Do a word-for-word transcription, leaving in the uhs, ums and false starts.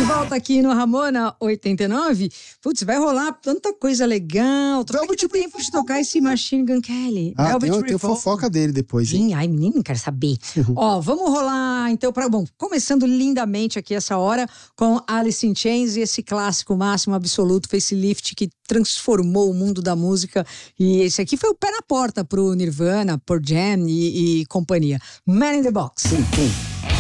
volta aqui no Ramona oitenta e nove. Putz, vai rolar tanta coisa legal. Tô Velvet com tempo de tocar esse Machine Gun Kelly. Ah, Velvet tem, tem Revolver. fofoca dele depois, hein? Sim, ai, menino, quero saber. Ó, vamos rolar, então, pra, bom, começando lindamente aqui essa hora com Alice in Chains e esse clássico máximo absoluto, Facelift, que transformou o mundo da música. E esse aqui foi o pé na porta pro Nirvana, Pearl Jam e, e companhia. Man in the Box. Pum, pum.